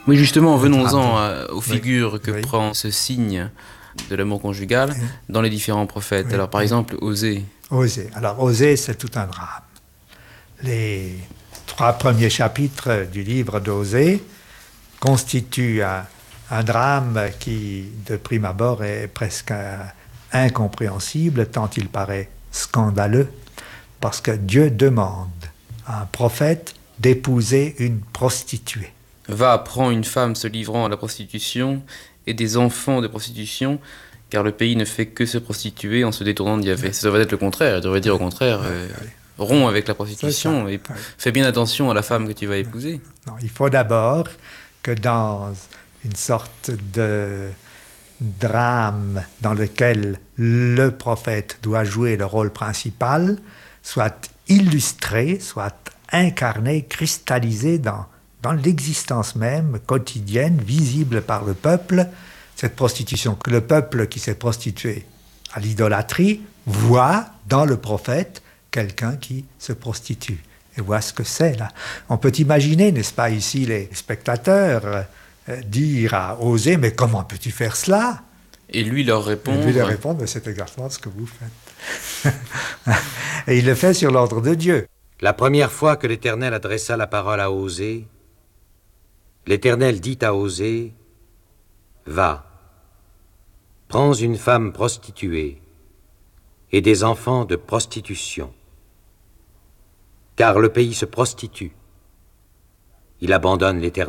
Oui, justement, le venons-en drame. aux Oui, figures que oui, prend ce signe de l'amour conjugal dans les différents prophètes. oui, Alors, par oui. exemple, Osée. Osée. Alors, Osée, c'est tout un drame. Les 3 premiers chapitres du livre d'Osée constituent un drame qui, de prime abord, est presque incompréhensible, tant il paraît scandaleux, parce que Dieu demande à un prophète d'épouser une prostituée. Va, prend une femme se livrant à la prostitution et des enfants de prostitution, car le pays ne fait que se prostituer en se détournant de Yahvé. Ça devrait être le contraire. Il devrait dire au contraire, romps avec la prostitution et fais bien attention à la femme que tu vas épouser. Non, il faut d'abord que dans une sorte de drame dans lequel le prophète doit jouer le rôle principal, soit illustré, soit incarné, cristallisé dans l'existence même quotidienne, visible par le peuple, cette prostitution, que le peuple qui s'est prostitué à l'idolâtrie voit dans le prophète quelqu'un qui se prostitue. Et voit ce que c'est là. On peut imaginer, n'est-ce pas, ici les spectateurs dire à Osée, mais comment peux-tu faire cela? Et lui leur répond... mais c'est exactement ce que vous faites. Et il le fait sur l'ordre de Dieu. La première fois que l'Éternel adressa la parole à Osée, l'Éternel dit à Osée, « Va, prends une femme prostituée et des enfants de prostitution, car le pays se prostitue. Il abandonne l'Éternel. »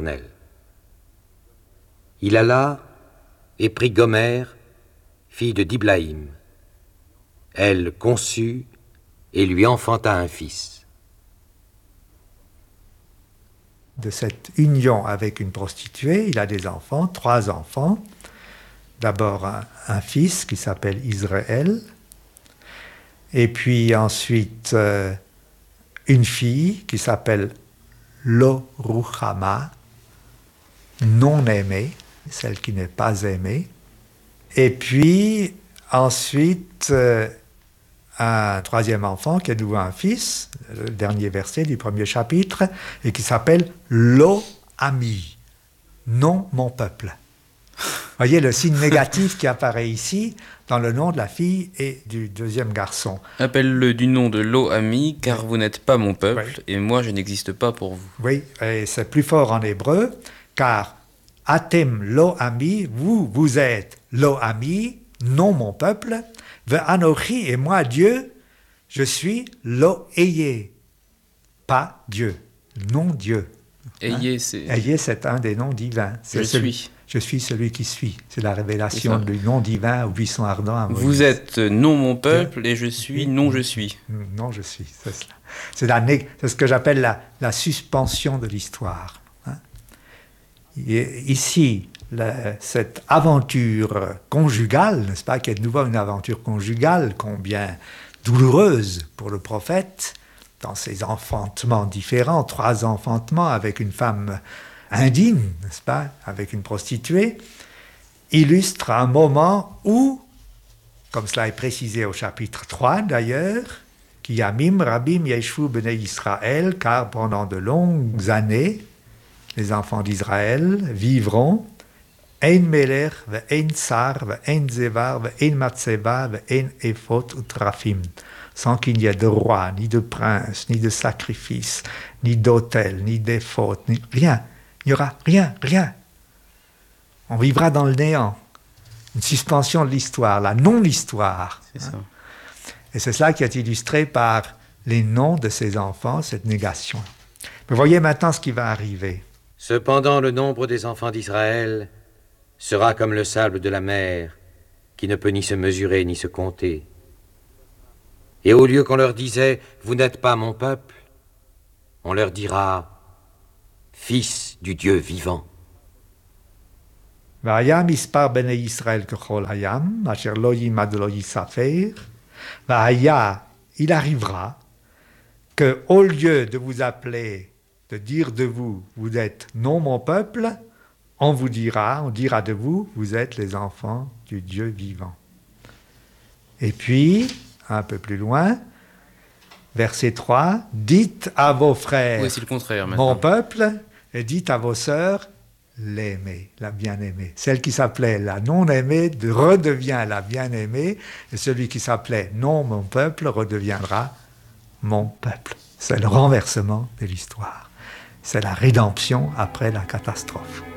Il alla et prit Gomère, fille de Diblaïm. Elle conçut et lui enfanta un fils. De cette union avec une prostituée, il a des enfants, 3 enfants. D'abord un fils qui s'appelle Israël, et puis ensuite une fille qui s'appelle Lo-Ruchama, non aimée, celle qui n'est pas aimée. Et puis ensuite un 3e enfant qui est nouveau un fils, le dernier verset du 1er chapitre, et qui s'appelle Lo-Ami, non mon peuple. Voyez le signe négatif qui apparaît ici dans le nom de la fille et du 2e garçon. Appelle-le du nom de Lo-Ami, car vous n'êtes pas mon peuple, et moi je n'existe pas pour vous. Oui, et c'est plus fort en hébreu, car Atem Lo-Ami, vous êtes Lo-Ami, non mon peuple, Ve'anochi, et moi Dieu, je suis Lo-Eye, pas Dieu, non Dieu. Eye, c'est un des noms divins. Je suis. Je suis celui qui suis. C'est la révélation du nom divin au buisson ardent à Moïse. Vous êtes non mon peuple et je suis non je suis. Non je suis, c'est cela. C'est ce que j'appelle la suspension de l'histoire. Et ici, cette aventure conjugale, n'est-ce pas, qui est de nouveau une aventure conjugale, combien douloureuse pour le prophète, dans ses enfantements différents, 3 enfantements avec une femme indigne, n'est-ce pas, avec une prostituée, illustre un moment où, comme cela est précisé au chapitre 3 d'ailleurs, qui Yamim Rabim Yeshu Bnei Israël, car pendant de longues années, les enfants d'Israël vivront Ein Melech ve'ein tsar ve'ein zevar ve'ein matzeva ve'ein ephod utrafim, sans qu'il n'y ait de roi, ni de prince, ni de sacrifice, ni d'autel, ni d'éphod, ni rien. Il n'y aura rien. On vivra dans le néant. Une suspension de l'histoire, la non-histoire. C'est ça. Et c'est cela qui est illustré par les noms de ces enfants, cette négation. Vous voyez maintenant ce qui va arriver. Cependant, le nombre des enfants d'Israël sera comme le sable de la mer, qui ne peut ni se mesurer ni se compter. Et au lieu qu'on leur disait « Vous n'êtes pas mon peuple », on leur dira « Fils du Dieu vivant ». Va'ayam ispar bnei Israël kechol hayam, asher lo yimad lo yisafer. Va'aya, il arrivera que au lieu de vous appeler, de dire de vous, vous êtes non mon peuple, on dira de vous, vous êtes les enfants du Dieu vivant. Et puis, un peu plus loin, verset 3, dites à vos frères, Oui, c'est le contraire, mon peuple, et dites à vos sœurs, l'aimée, la bien-aimée. Celle qui s'appelait la non-aimée redevient la bien-aimée, et celui qui s'appelait non mon peuple redeviendra mon peuple. C'est le renversement de l'histoire. C'est la rédemption après la catastrophe.